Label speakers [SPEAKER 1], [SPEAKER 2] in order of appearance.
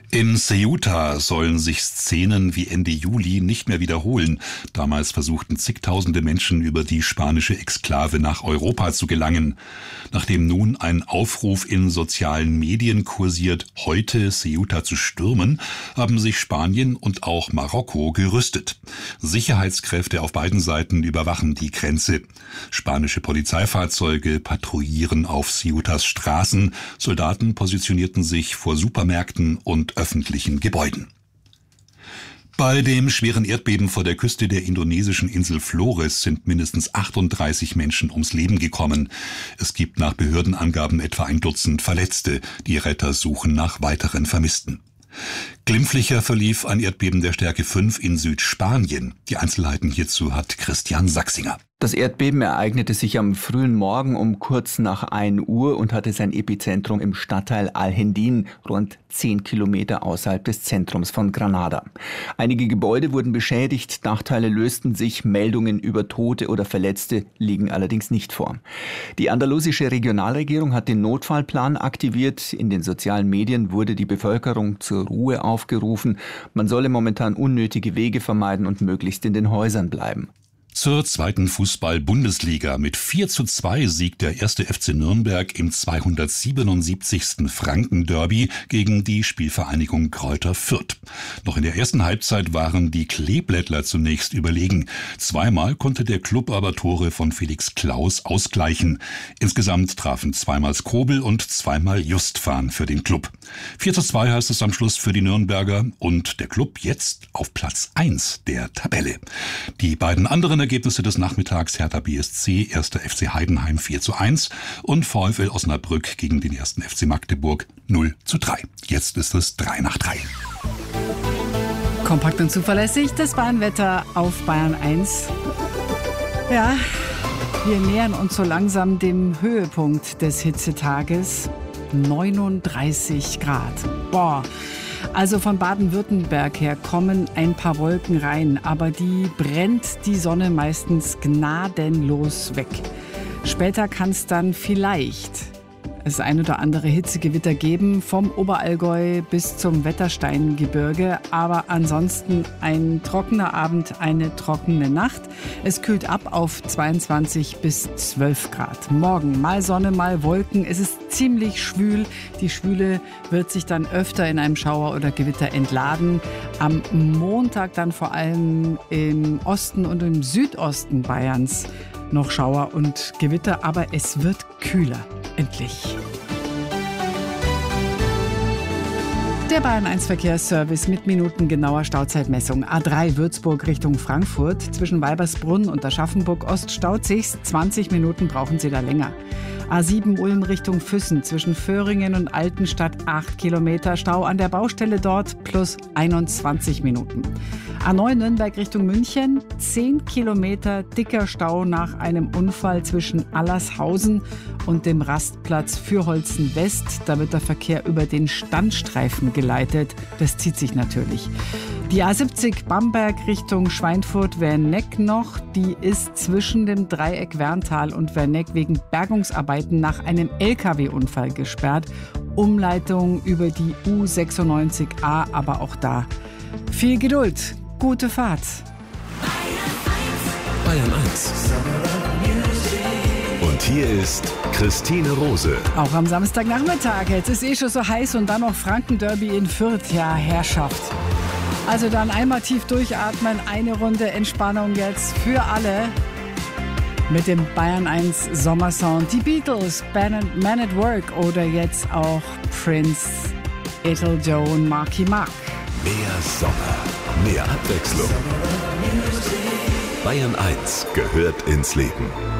[SPEAKER 1] In Ceuta sollen sich Szenen wie Ende Juli nicht mehr wiederholen. Damals versuchten zigtausende Menschen über die spanische Exklave nach Europa zu gelangen. Nachdem nun ein Aufruf in sozialen Medien kursiert, heute Ceuta zu stürmen, haben sich Spanien und auch Marokko gerüstet. Sicherheitskräfte auf beiden Seiten überwachen die Grenze. Spanische Polizeifahrzeuge patrouillieren auf Ceutas Straßen. Soldaten positionierten sich vor Supermärkten und öffentlichen Gebäuden. Bei dem schweren Erdbeben vor der Küste der indonesischen Insel Flores sind mindestens 38 Menschen ums Leben gekommen. Es gibt nach Behördenangaben etwa ein Dutzend Verletzte. Die Retter suchen nach weiteren Vermissten. Glimpflicher verlief ein Erdbeben der Stärke 5 in Südspanien. Die Einzelheiten hierzu hat Christian Sachsinger.
[SPEAKER 2] Das Erdbeben ereignete sich am frühen Morgen um kurz nach 1 Uhr und hatte sein Epizentrum im Stadtteil Alhendín, rund 10 Kilometer außerhalb des Zentrums von Granada. Einige Gebäude wurden beschädigt, Dachteile lösten sich, Meldungen über Tote oder Verletzte liegen allerdings nicht vor. Die andalusische Regionalregierung hat den Notfallplan aktiviert. In den sozialen Medien wurde die Bevölkerung zur Ruhe aufgerufen. Man solle momentan unnötige Wege vermeiden und möglichst in den Häusern bleiben.
[SPEAKER 1] Zur zweiten Fußball-Bundesliga. Mit 4:2 siegt der 1. FC Nürnberg im 277. Franken-Derby gegen die Spielvereinigung Greuther Fürth. Noch in der ersten Halbzeit waren die Kleeblättler zunächst überlegen. Zweimal konnte der Klub aber Tore von Felix Klaus ausgleichen. Insgesamt trafen zweimal Skobel und zweimal Justvan für den Klub. 4:2 heißt es am Schluss für die Nürnberger und der Klub jetzt auf Platz 1 der Tabelle. Die beiden anderen Ergebnisse des Nachmittags: Hertha BSC, 1. FC Heidenheim 4:1 und VfL Osnabrück gegen den 1. FC Magdeburg 0:3. Jetzt ist es 3:03.
[SPEAKER 3] Kompakt und zuverlässig, das Bayernwetter auf Bayern 1. Ja, wir nähern uns so langsam dem Höhepunkt des Hitzetages. 39 Grad. Boah. Also von Baden-Württemberg her kommen ein paar Wolken rein, aber die brennt die Sonne meistens gnadenlos weg. Später kann es dann vielleicht das ein oder andere Hitzegewitter geben, vom Oberallgäu bis zum Wettersteingebirge. Aber ansonsten ein trockener Abend, eine trockene Nacht. Es kühlt ab auf 22 bis 12 Grad. Morgen mal Sonne, mal Wolken. Es ist ziemlich schwül. Die Schwüle wird sich dann öfter in einem Schauer oder Gewitter entladen. Am Montag dann vor allem im Osten und im Südosten Bayerns noch Schauer und Gewitter, aber es wird kühler. Endlich. Der Bayern 1 Verkehrsservice mit minutengenauer Stauzeitmessung. A3 Würzburg Richtung Frankfurt. Zwischen Weibersbrunn und Aschaffenburg-Ost staut sich's. 20 Minuten brauchen Sie da länger. A7 Ulm Richtung Füssen. Zwischen Föhringen und Altenstadt 8 Kilometer. Stau an der Baustelle dort plus 21 Minuten. A9 Nürnberg Richtung München. 10 Kilometer dicker Stau nach einem Unfall zwischen Allershausen und dem Rastplatz Fürholzen West. Da wird der Verkehr über den Standstreifen geleitet. Das zieht sich natürlich. Die A70 Bamberg Richtung Schweinfurt-Werneck noch. Die ist zwischen dem Dreieck Werntal und Werneck wegen Bergungsarbeiten nach einem LKW-Unfall gesperrt. Umleitung über die U96A, aber auch da viel Geduld. Gute Fahrt.
[SPEAKER 4] Bayern 1. Und hier ist Christine Rose.
[SPEAKER 3] Auch am Samstagnachmittag. Jetzt ist schon so heiß und dann noch Franken-Derby in Fürth. Ja, Herrschaft. Also dann einmal tief durchatmen. Eine Runde Entspannung jetzt für alle. Mit dem Bayern 1 Sommersound. Die Beatles, Man at Work oder jetzt auch Prince, Ethel Joe und Marky Mark.
[SPEAKER 4] Mehr Sommer, mehr Abwechslung. Bayern 1 gehört ins Leben.